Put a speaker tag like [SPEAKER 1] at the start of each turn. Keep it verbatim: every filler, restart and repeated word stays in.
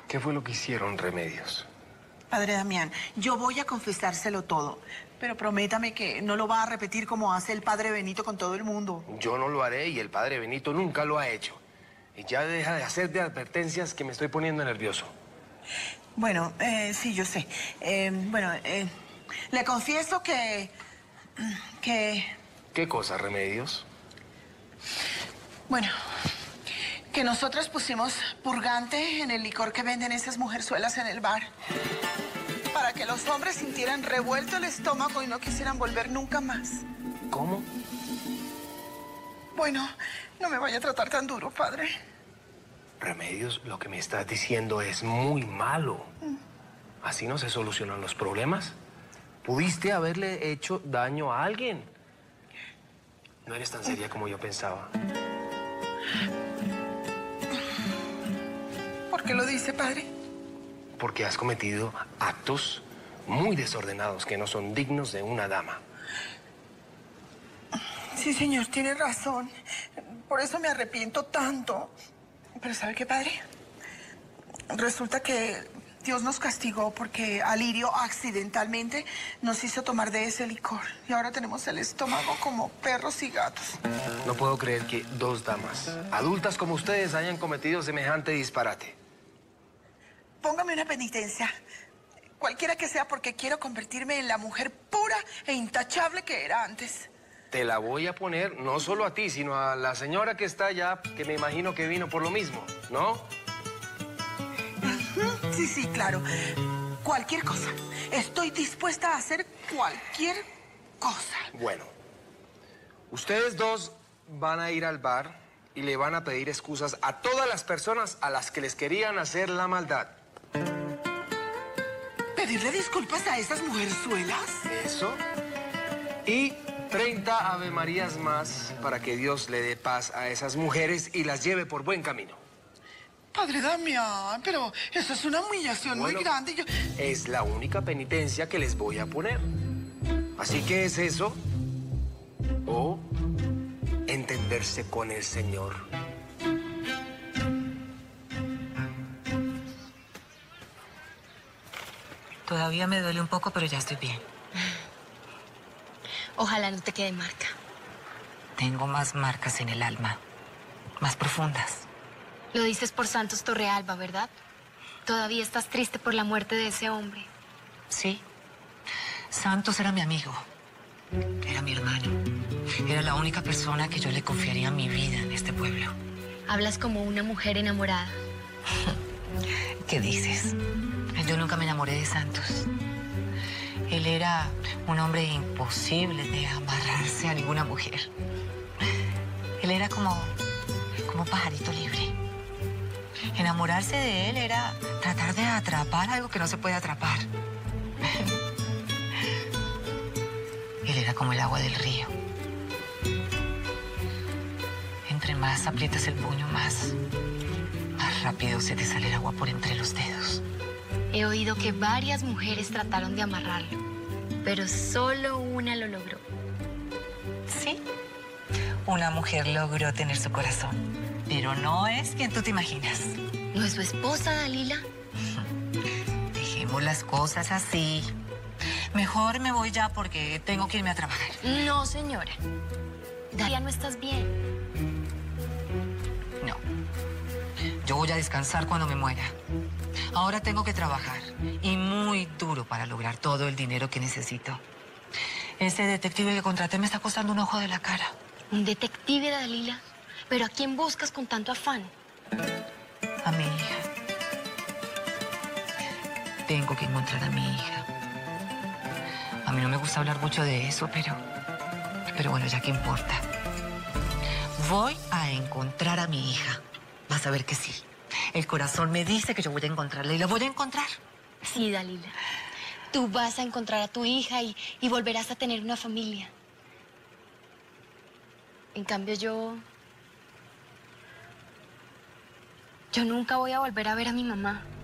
[SPEAKER 1] ¿Qué fue lo que hicieron, Remedios?
[SPEAKER 2] Padre Damián, yo voy a confesárselo todo, pero prométame que no lo va a repetir como hace el padre Benito con todo el mundo.
[SPEAKER 1] Yo no lo haré y el padre Benito nunca lo ha hecho. Y ya deja de hacerte advertencias que me estoy poniendo nervioso.
[SPEAKER 2] Bueno, eh, sí, yo sé. Eh, bueno, eh, le confieso que... que...
[SPEAKER 1] ¿Qué cosa, Remedios?
[SPEAKER 2] Bueno, que nosotros pusimos purgante en el licor que venden esas mujerzuelas en el bar. Para que los hombres sintieran revuelto el estómago y no quisieran volver nunca más.
[SPEAKER 1] ¿Cómo?
[SPEAKER 2] Bueno, no me vaya a tratar tan duro, padre.
[SPEAKER 1] Remedios, lo que me estás diciendo es muy malo. Así no se solucionan los problemas. Pudiste haberle hecho daño a alguien. No eres tan seria como yo pensaba.
[SPEAKER 2] ¿Por qué lo dice, padre?
[SPEAKER 1] Porque has cometido actos muy desordenados que no son dignos de una dama.
[SPEAKER 2] Sí, señor, tiene razón. Por eso me arrepiento tanto. Pero ¿sabe qué, padre? Resulta que Dios nos castigó porque Alirio accidentalmente nos hizo tomar de ese licor. Y ahora tenemos el estómago como perros y gatos.
[SPEAKER 1] No puedo creer que dos damas, adultas como ustedes, hayan cometido semejante disparate.
[SPEAKER 2] Póngame una penitencia. Cualquiera que sea, porque quiero convertirme en la mujer pura e intachable que era antes.
[SPEAKER 1] Te la voy a poner no solo a ti, sino a la señora que está allá, que me imagino que vino por lo mismo, ¿no?
[SPEAKER 2] Sí, sí, claro. Cualquier cosa. Estoy dispuesta a hacer cualquier cosa.
[SPEAKER 1] Bueno, ustedes dos van a ir al bar y le van a pedir excusas a todas las personas a las que les querían hacer la maldad.
[SPEAKER 2] ¿Pedirle disculpas a esas mujerzuelas?
[SPEAKER 1] Eso. Y treinta Ave Marías más para que Dios le dé paz a esas mujeres y las lleve por buen camino.
[SPEAKER 2] Padre Damián, pero eso es una humillación
[SPEAKER 1] Bueno,
[SPEAKER 2] muy grande. Yo...
[SPEAKER 1] Es la única penitencia que les voy a poner. Así que es eso o entenderse con el Señor.
[SPEAKER 3] Todavía me duele un poco, pero ya estoy bien.
[SPEAKER 4] Ojalá no te quede marca.
[SPEAKER 3] Tengo más marcas en el alma, más profundas.
[SPEAKER 4] Lo dices por Santos Torrealba, ¿verdad? Todavía estás triste por la muerte de ese hombre.
[SPEAKER 3] Sí. Santos era mi amigo. Era mi hermano. Era la única persona que yo le confiaría mi vida en este pueblo.
[SPEAKER 4] Hablas como una mujer enamorada.
[SPEAKER 3] ¿Qué dices? Yo nunca me enamoré de Santos. Él era un hombre imposible de amarrarse a ninguna mujer. Él era como, como un pajarito libre. Enamorarse de él era tratar de atrapar algo que no se puede atrapar. Él era como el agua del río. Entre más aprietas el puño, más, más rápido se te sale el agua por entre los dedos.
[SPEAKER 4] He oído que varias mujeres trataron de amarrarlo, pero solo una lo logró.
[SPEAKER 3] Sí, una mujer logró tener su corazón, pero no es quien tú te imaginas.
[SPEAKER 4] ¿No es su esposa, Dalila?
[SPEAKER 3] Dejemos las cosas así. Mejor me voy ya porque tengo que irme a trabajar.
[SPEAKER 4] No, señora. Dalila, no estás bien.
[SPEAKER 3] No. Yo voy a descansar cuando me muera. Ahora tengo que trabajar, y muy duro para lograr todo el dinero que necesito. Ese detective que contraté me está costando un ojo de la cara.
[SPEAKER 4] ¿Un detective, Dalila? ¿Pero a quién buscas con tanto afán?
[SPEAKER 3] A mi hija. Tengo que encontrar a mi hija. A mí no me gusta hablar mucho de eso, pero... Pero bueno, ya qué importa. Voy a encontrar a mi hija. Vas a ver que sí. El corazón me dice que yo voy a encontrarla y la voy a encontrar.
[SPEAKER 4] Sí, Dalila. Tú vas a encontrar a tu hija y, y volverás a tener una familia. En cambio, yo... Yo nunca voy a volver a ver a mi mamá.